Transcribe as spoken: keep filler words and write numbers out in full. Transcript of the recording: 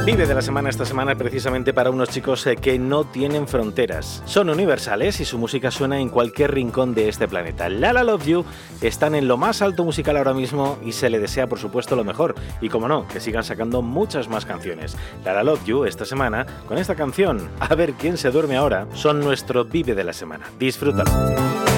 Vive de la semana esta semana precisamente para unos chicos eh, que no tienen fronteras. Son universales y su música suena en cualquier rincón de este planeta. La La Love You están en lo más alto musical ahora mismo y se le desea, por supuesto, lo mejor. Y como no, que sigan sacando muchas más canciones. La La Love You esta semana con esta canción, A ver quién se duerme ahora, son nuestro Vive de la semana. Disfrútalo.